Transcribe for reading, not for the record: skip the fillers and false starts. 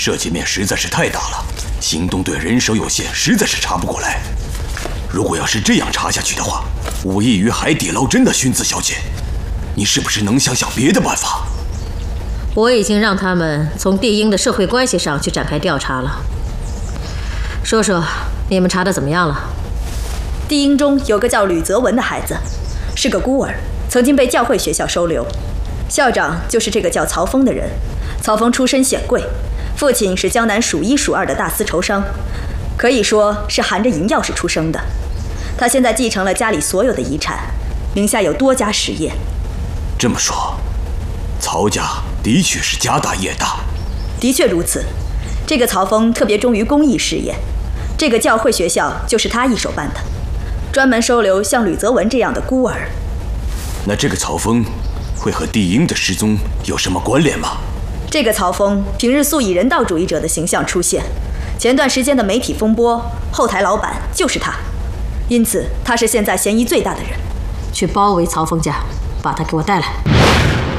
涉及面实在是太大了，行动队人手有限，实在是查不过来。如果要是这样查下去的话，无异于海底捞针的薰子小姐，你是不是能想想别的办法？ 我已经让他们从帝英的社会关系上去展开调查了。说说，你们查的怎么样了？ 帝英中有个叫吕泽文的孩子，是个孤儿，曾经被教会学校收留。校长就是这个叫曹峰的人。曹峰出身显贵，父亲是江南数一数二的大丝绸商，可以说是含着银钥匙出生的。他现在继承了家里所有的遗产，名下有多家实业。 这么说，曹家的确是家大业大。 的确如此。这个曹峰特别忠于公益事业，这个教会学校就是他一手办的，专门收留像吕泽文这样的孤儿。 那这个曹峰会和帝英的失踪有什么关联吗？ 这个曹峰平日素以人道主义者的形象出现，前段时间的媒体风波，后台老板就是他，因此他是现在嫌疑最大的人。 去包围曹峰家，把他给我带来。